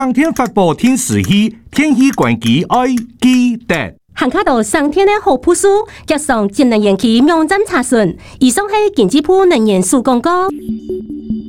当天发布天时气，天气关机爱记得。 行卡到上天的好朴素，加上节能延期网站查询。以上是经济部能源署广告。